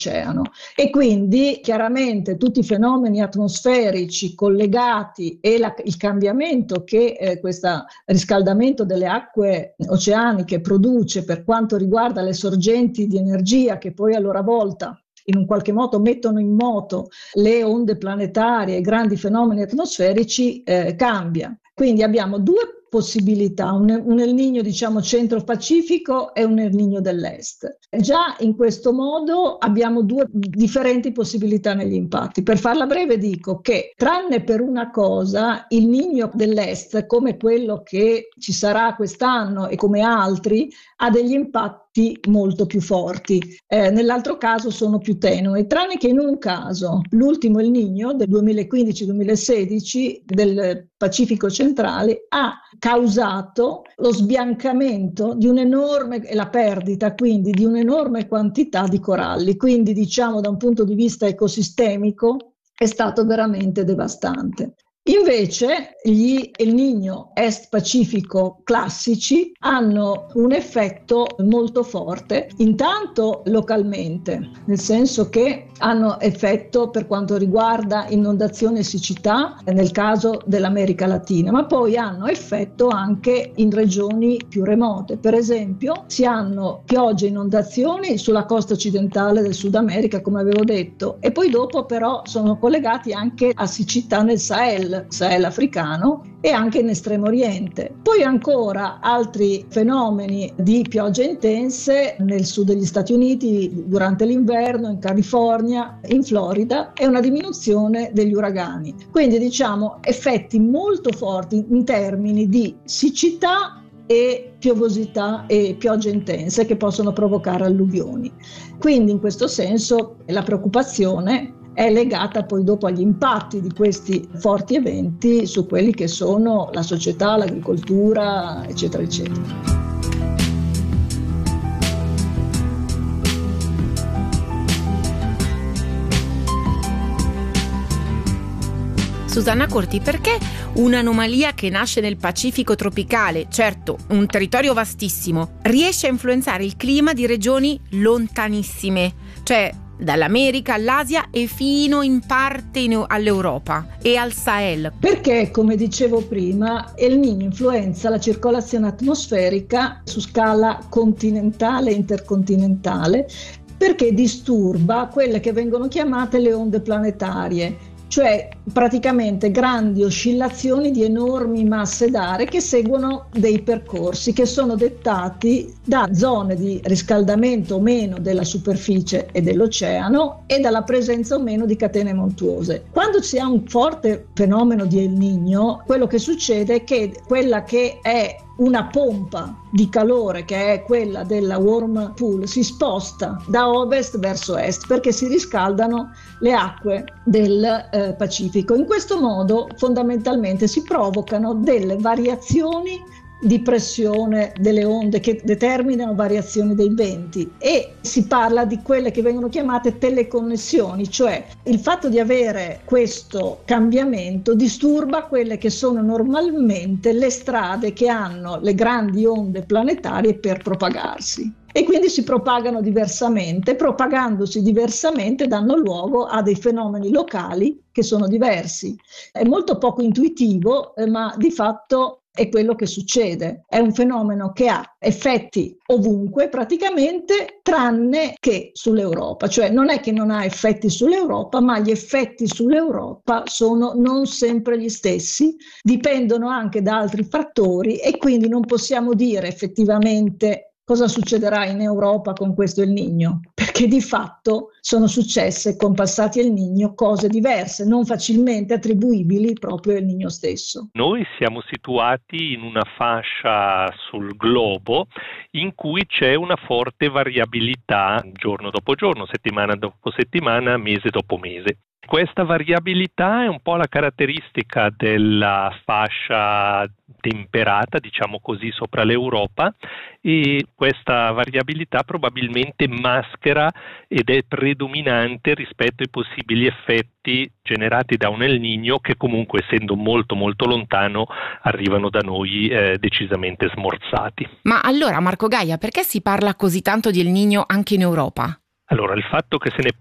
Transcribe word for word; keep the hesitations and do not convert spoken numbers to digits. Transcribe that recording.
dell'oceano. E quindi chiaramente tutti i fenomeni atmosferici collegati e la, il cambiamento che eh, questo riscaldamento delle acque oceaniche produce per quanto riguarda le sorgenti di energia che poi a loro volta in un qualche modo mettono in moto le onde planetarie, i grandi fenomeni atmosferici, eh, cambia. Quindi abbiamo due possibilità, un, un El Niño diciamo centro-pacifico e un El Niño dell'est. Già in questo modo abbiamo due differenti possibilità negli impatti. Per farla breve dico che tranne per una cosa, il Niño dell'est, come quello che ci sarà quest'anno e come altri, ha degli impatti molto più forti. Eh, nell'altro caso sono più tenui, tranne che in un caso, l'ultimo El Niño del duemilaquindici duemilasedici del Pacifico centrale ha causato lo sbiancamento di un'enorme, e la perdita quindi di un'enorme quantità di coralli, quindi diciamo da un punto di vista ecosistemico è stato veramente devastante. Invece gli El Niño Est Pacifico classici hanno un effetto molto forte, intanto localmente, nel senso che hanno effetto per quanto riguarda inondazioni e siccità nel caso dell'America Latina, ma poi hanno effetto anche in regioni più remote. Per esempio si hanno piogge e inondazioni sulla costa occidentale del Sud America, come avevo detto, e poi dopo però sono collegati anche a siccità nel Sahel, Sahel africano e anche in Estremo Oriente. Poi ancora altri fenomeni di piogge intense nel sud degli Stati Uniti durante l'inverno, in California, in Florida, e una diminuzione degli uragani. Quindi diciamo effetti molto forti in termini di siccità e piovosità e piogge intense che possono provocare alluvioni. Quindi in questo senso la preoccupazione è legata poi dopo agli impatti di questi forti eventi su quelli che sono la società, l'agricoltura, eccetera, eccetera. Susanna Corti, perché un'anomalia che nasce nel Pacifico tropicale, certo un territorio vastissimo, riesce a influenzare il clima di regioni lontanissime, cioè dall'America all'Asia e fino in parte in, all'Europa e al Sahel? Perché, come dicevo prima, El Niño influenza la circolazione atmosferica su scala continentale e intercontinentale, perché disturba quelle che vengono chiamate le onde planetarie, cioè praticamente grandi oscillazioni di enormi masse d'aria che seguono dei percorsi che sono dettati da zone di riscaldamento o meno della superficie e dell'oceano e dalla presenza o meno di catene montuose. Quando si ha un forte fenomeno di El Niño, quello che succede è che quella che è una pompa di calore, che è quella della Whirlpool, si sposta da ovest verso est perché si riscaldano le acque del eh, Pacifico. In questo modo fondamentalmente si provocano delle variazioni di pressione delle onde che determinano variazioni dei venti, e si parla di quelle che vengono chiamate teleconnessioni, cioè il fatto di avere questo cambiamento disturba quelle che sono normalmente le strade che hanno le grandi onde planetarie per propagarsi. E quindi si propagano diversamente, propagandosi diversamente danno luogo a dei fenomeni locali che sono diversi. È molto poco intuitivo, eh, ma di fatto è quello che succede. È un fenomeno che ha effetti ovunque praticamente, tranne che sull'Europa. Cioè non è che non ha effetti sull'Europa, ma gli effetti sull'Europa sono non sempre gli stessi, dipendono anche da altri fattori, e quindi non possiamo dire effettivamente cosa succederà in Europa con questo El Niño, perché di fatto sono successe con passati El Niño cose diverse, non facilmente attribuibili proprio al Niño stesso. Noi siamo situati in una fascia sul globo in cui c'è una forte variabilità giorno dopo giorno, settimana dopo settimana, mese dopo mese. Questa variabilità è un po' la caratteristica della fascia temperata, diciamo così, sopra l'Europa, e questa variabilità probabilmente maschera ed è predominante rispetto ai possibili effetti generati da un El Niño che comunque, essendo molto molto lontano, arrivano da noi eh, decisamente smorzati. Ma allora, Marco Gaia, perché si parla così tanto di El Niño anche in Europa? Allora, il fatto che se ne